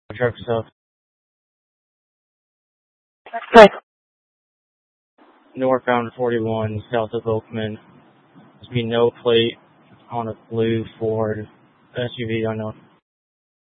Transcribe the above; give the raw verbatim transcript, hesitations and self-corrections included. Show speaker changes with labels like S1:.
S1: Truck stuff.
S2: Okay.
S1: Northbound forty-one, south of Oakman. There's be no plate on a blue Ford S U V unknown.